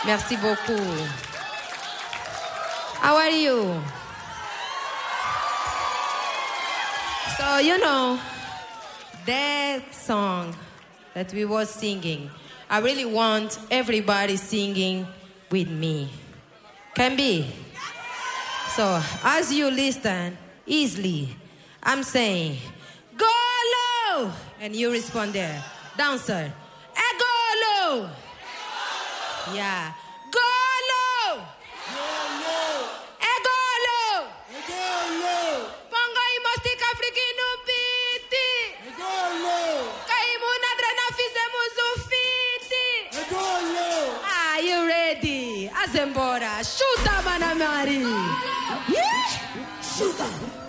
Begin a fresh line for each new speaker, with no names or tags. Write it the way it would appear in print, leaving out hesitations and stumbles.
Merci beaucoup. How are you? So, you know, that song that we were singing, I really want everybody singing with me. Can be? So, as you listen, easily, I'm saying, go low! And you respond there. Dancer, go low! Yeah. Go low! Go low! Pongo i mostika frikinu piti! Kaimu nadrena fizemu zufiti! Are you ready? Azembora, shoot up, Anna Marie! Yeah! Shoot up!